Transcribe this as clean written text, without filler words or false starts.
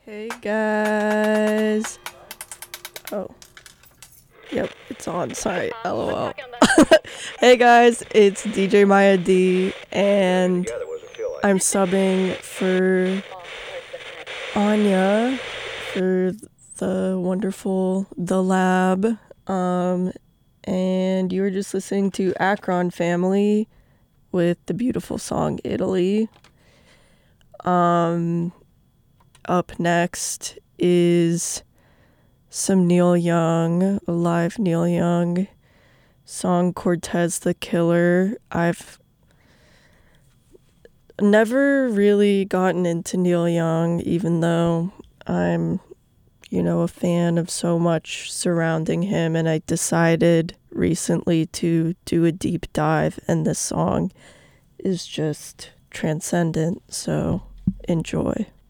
Hey guys. Oh, yep, it's on. Sorry, lol. Hey guys, it's DJ Maya D, and I'm subbing for Anya for the wonderful The Lab. And you were just listening to Akron Family with the beautiful song Italy. Up next is some Neil Young, a live Neil Young song, Cortez the Killer. I've never really gotten into Neil Young, even though I'm, a fan of so much surrounding him, and I decided recently to do a deep dive, and this song is just transcendent, so enjoy.